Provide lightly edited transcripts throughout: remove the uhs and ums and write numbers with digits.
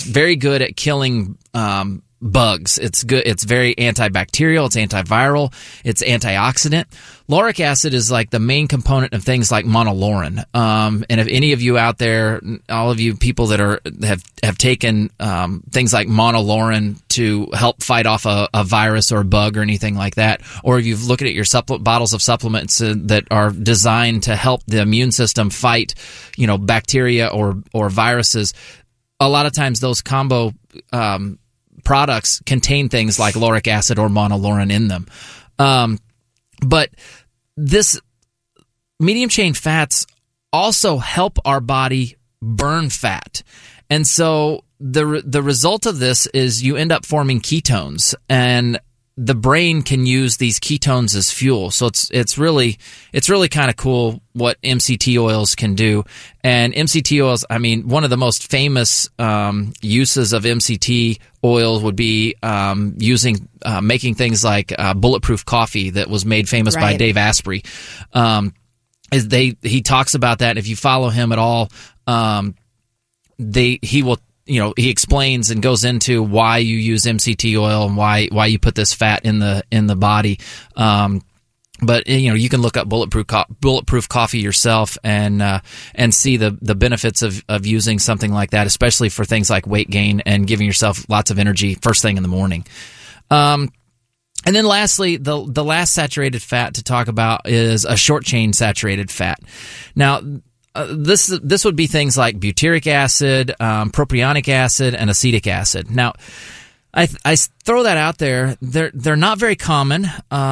very good at killing bugs. It's good. It's very antibacterial. It's antiviral. It's antioxidant. Lauric acid is like the main component of things like monolaurin. And if any of you out there, all of you people that have taken things like monolaurin to help fight off a virus or a bug or anything like that, or if you've looked at your bottles of supplements that are designed to help the immune system fight, bacteria or viruses, a lot of times those combo products contain things like lauric acid or monolaurin in them. But this medium chain fats also help our body burn fat. And so the result of this is you end up forming ketones, and the brain can use these ketones as fuel. So it's really kind of cool what MCT oils can do. And MCT oils, I mean, one of the most famous uses of MCT oils would be making things like bulletproof coffee that was made famous by Dave Asprey. He talks about that. If you follow him at all, he will. He explains and goes into why you use MCT oil and why you put this fat in the body. But you can look up bulletproof coffee yourself and see the benefits of using something like that, especially for things like weight gain and giving yourself lots of energy first thing in the morning. And then lastly, the last saturated fat to talk about is a short chain saturated fat. Now, this would be things like butyric acid, propionic acid, and acetic acid. Now, I throw that out there. They're not very common.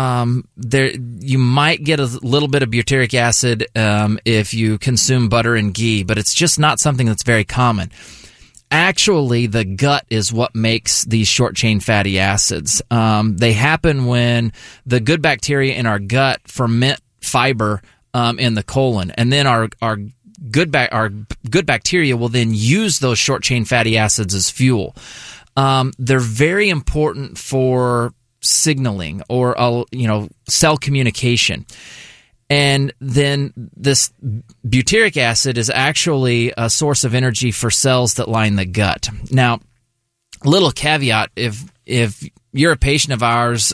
You might get a little bit of butyric acid if you consume butter and ghee, but it's just not something that's very common. Actually, the gut is what makes these short-chain fatty acids. They happen when the good bacteria in our gut ferment fiber in the colon, and then our good bacteria will then use those short-chain fatty acids as fuel. They're very important for signaling or cell communication. And then this butyric acid is actually a source of energy for cells that line the gut. Now, little caveat: if you're a patient of ours,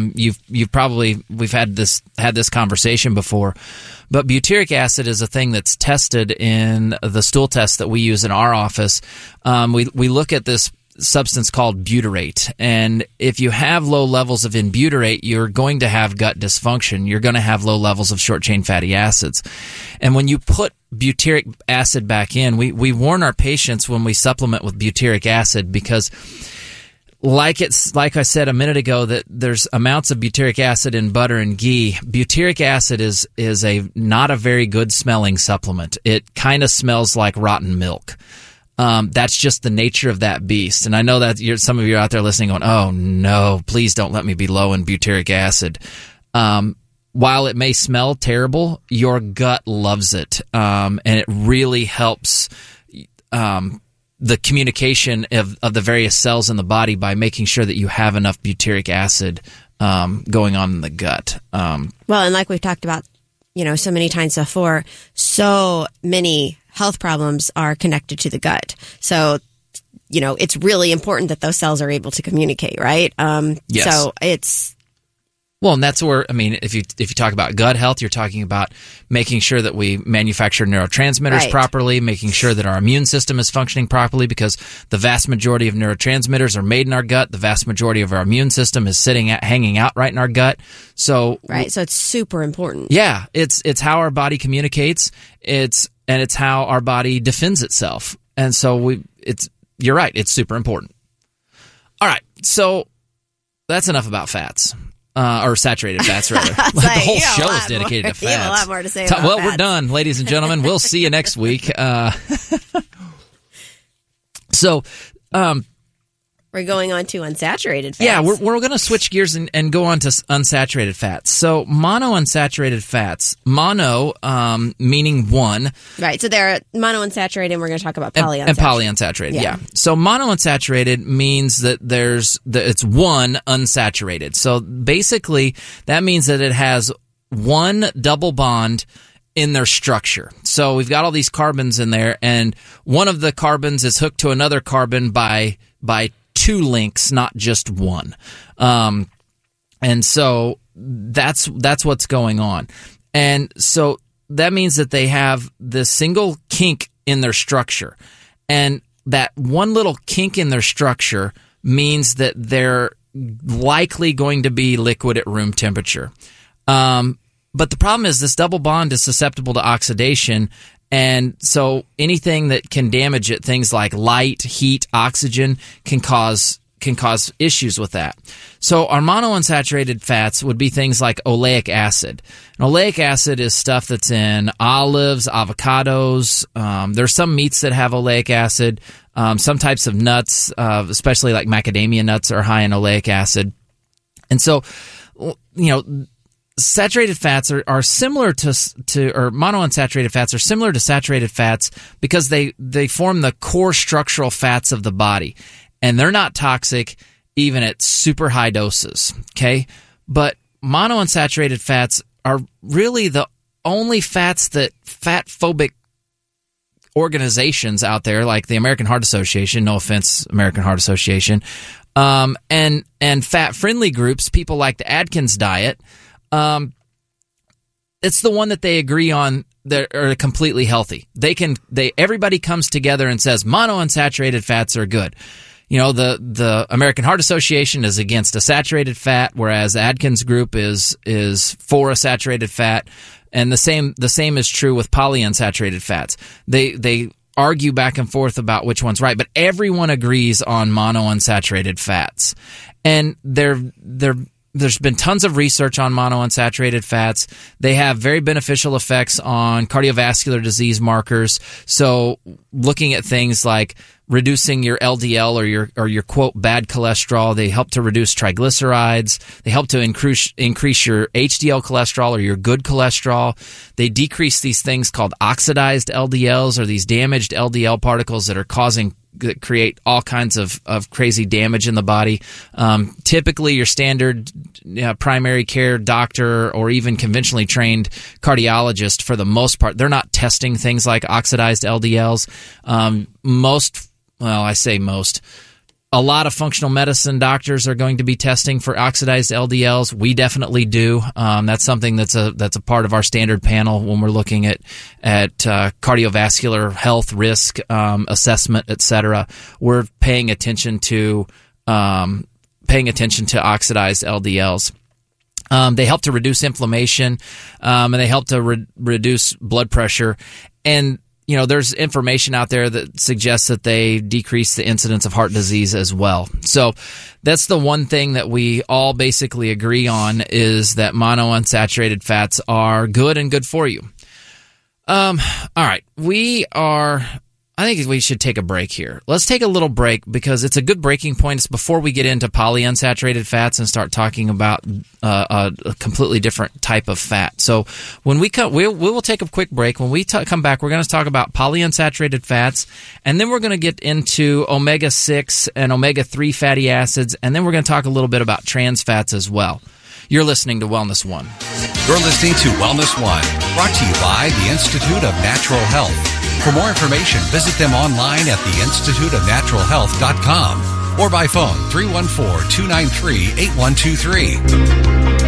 we've had this conversation before. But butyric acid is a thing that's tested in the stool test that we use in our office. We look at this substance called butyrate, and if you have low levels of butyrate, you're going to have gut dysfunction. You're going to have low levels of short-chain fatty acids. And when you put butyric acid back in, we warn our patients when we supplement with butyric acid, because like I said a minute ago, that there's amounts of butyric acid in butter and ghee. Butyric acid is not a very good smelling supplement. It kind of smells like rotten milk. That's just the nature of that beast. And I know that some of you out there listening going, oh no, please don't let me be low in butyric acid. While it may smell terrible, your gut loves it. And it really helps the communication of the various cells in the body by making sure that you have enough butyric acid going on in the gut. Well, and like we've talked about, so many times before, so many health problems are connected to the gut. So, it's really important that those cells are able to communicate, right? Yes. So it's... Well, and that's where, if you talk about gut health, you're talking about making sure that we manufacture neurotransmitters properly, making sure that our immune system is functioning properly, because the vast majority of neurotransmitters are made in our gut. The vast majority of our immune system is hanging out right in our gut. So so it's super important. Yeah, it's how our body communicates. It's how our body defends itself. And so you're right, it's super important. All right, so that's enough about fats. Or saturated fats, rather. The whole show is dedicated to fats. You have a lot more to say about fats. We're done, ladies and gentlemen. We'll see you next week. We're going on to unsaturated fats. Yeah, we're going to switch gears and go on to unsaturated fats. So monounsaturated fats. Mono meaning one. Right. So there are monounsaturated, and we're going to talk about polyunsaturated. And polyunsaturated, yeah. So monounsaturated means that it's one unsaturated. So basically, that means that it has one double bond in their structure. So we've got all these carbons in there, and one of the carbons is hooked to another carbon by 2 links, not just one. And so that's what's going on. And so that means that they have this single kink in their structure. And that one little kink in their structure means that they're likely going to be liquid at room temperature. But the problem is this double bond is susceptible to oxidation, and so anything that can damage it, things like light, heat, oxygen, can cause issues with that. So our monounsaturated fats would be things like oleic acid. And oleic acid is stuff that's in olives, avocados. There's some meats that have oleic acid. Some types of nuts, especially like macadamia nuts, are high in oleic acid. And so, saturated fats are similar to or monounsaturated fats are similar to saturated fats because they form the core structural fats of the body, and they're not toxic even at super high doses. Okay, but monounsaturated fats are really the only fats that fat-phobic organizations out there, like the American Heart Association, no offense, American Heart Association, and fat-friendly groups, people like the Atkins diet. It's the one that they agree on that are completely healthy. Everybody comes together and says monounsaturated fats are good. The American Heart Association is against a saturated fat, whereas the Atkins group is for a saturated fat, and the same is true with polyunsaturated fats. They argue back and forth about which one's right, but everyone agrees on monounsaturated fats, and there's been tons of research on monounsaturated fats. They have very beneficial effects on cardiovascular disease markers. So looking at things like reducing your LDL or your quote bad cholesterol, they help to reduce triglycerides. They help to increase your HDL cholesterol or your good cholesterol. They decrease these things called oxidized LDLs, or these damaged LDL particles that create all kinds of crazy damage in the body. Typically, your standard primary care doctor or even conventionally trained cardiologist, for the most part, they're not testing things like oxidized LDLs. A lot of functional medicine doctors are going to be testing for oxidized LDLs. We definitely do. That's something that's a part of our standard panel when we're looking at cardiovascular health risk assessment, etc. We're paying attention to oxidized LDLs. They help to reduce inflammation, and they help to reduce blood pressure. And there's information out there that suggests that they decrease the incidence of heart disease as well. So that's the one thing that we all basically agree on, is that monounsaturated fats are good and good for you. All right. I think we should take a break here. Let's take a little break because it's a good breaking point. It's before we get into polyunsaturated fats and start talking about a completely different type of fat. So when we will take a quick break. When we come back, we're going to talk about polyunsaturated fats, and then we're going to get into omega-6 and omega-3 fatty acids, and then we're going to talk a little bit about trans fats as well. You're listening to Wellness One. You're listening to Wellness One, brought to you by the Institute of Natural Health. For more information, visit them online at theinstituteofnaturalhealth.com or by phone 314-293-8123.